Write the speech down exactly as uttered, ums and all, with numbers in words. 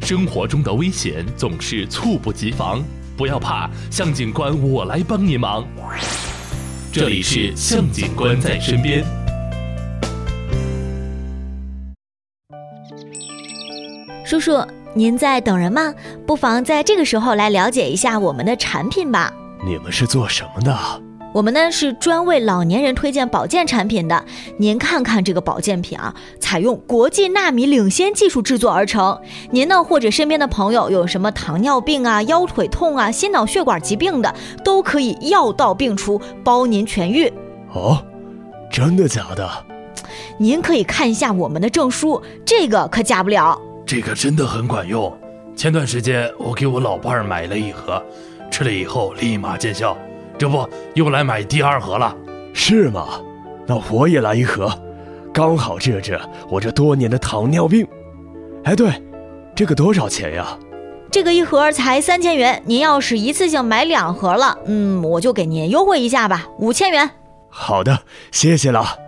生活中的危险总是猝不及防，不要怕，向警官我来帮你忙。这里是向警官在身边。 叔叔，您在等人吗？不妨在这个时候来了解一下我们的产品吧。 你们是做什么的？ 我们呢是专为老年人推荐保健产品的。您看看这个保健品啊，采用国际纳米领先技术制作而成。您呢或者身边的朋友有什么糖尿病啊、腰腿痛啊、心脑血管疾病的，都可以药到病除，包您痊愈。 哦，真的假的？ 您可以看一下我们的证书，这个可假不了。 这个真的很管用，前段时间我给我老伴儿买了一盒，吃了以后立马见效，这不又来买第二盒了。 是吗？那我也来一盒，刚好治治我这多年的糖尿病。哎，对，这个多少钱呀？ 这个一盒才三千元，您要是一次性买两盒了，嗯，我就给您优惠一下吧，五千元。 好的，谢谢了。